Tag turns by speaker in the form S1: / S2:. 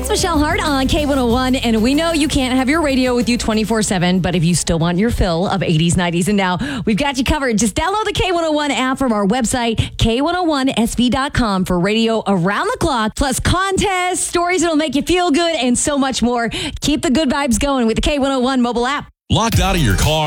S1: Michelle Hart on K101, and we know you can't have your radio with you 24/7, but if you still want your fill of 80s, 90s, and now, we've got you covered. Just download the K101 app from our website, K101SV.com, for radio around the clock, plus contests, stories that'll make you feel good, and so much more. Keep the good vibes going with the K101 mobile app.
S2: Locked out of your car?